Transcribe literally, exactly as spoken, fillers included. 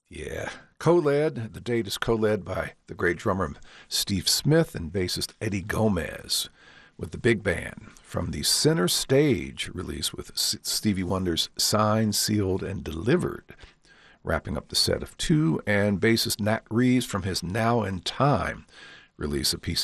Yeah. Co-led, the date is co-led by the great drummer Steve Smith and bassist Eddie Gomez with the big band from the Center Stage release with S- Stevie Wonder's Signed, Sealed, and Delivered. Wrapping up the set of two, and bassist Nat Reeves from his Now in Time release, a piece